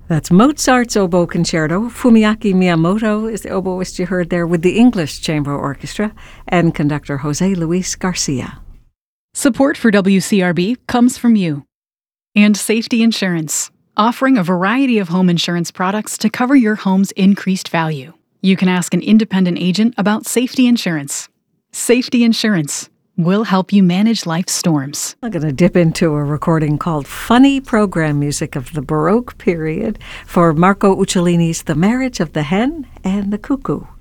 That's Mozart's Oboe Concerto. Fumiaki Miyamoto is the oboist you heard there with the English Chamber Orchestra and conductor Jose Luis Garcia. Support for WCRB comes from you. And Safety Insurance, offering a variety of home insurance products to cover your home's increased value. You can ask an independent agent about Safety Insurance. Safety Insurance will help you manage life's storms. I'm going to dip into a recording called Funny Program Music of the Baroque Period for Marco Uccellini's The Marriage of the Hen and the Cuckoo.